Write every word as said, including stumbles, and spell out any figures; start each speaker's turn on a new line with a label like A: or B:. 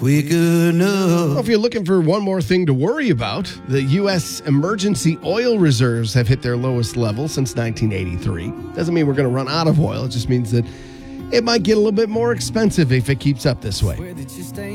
A: We're good enough.
B: Well, if you're looking for one more thing to worry about, the U S emergency oil reserves have hit their lowest level since nineteen eighty-three. Doesn't mean we're going to run out of oil. It just means that it might get a little bit more expensive if it keeps up this way.